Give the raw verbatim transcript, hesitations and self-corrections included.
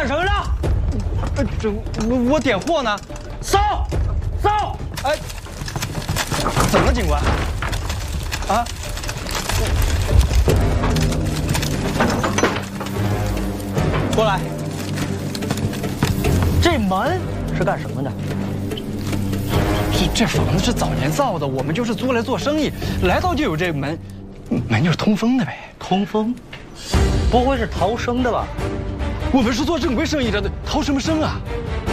什么呢？ 呃，这我我点货呢。 搜，搜！ 哎，怎么了，警官？啊？过来。 这门是干什么的？ 这这房子是早年造的，我们就是租来做生意，来到就有这门，门就是通风的呗。 通风？不会是逃生的吧？ 我们是做正规生意的，逃什么生啊？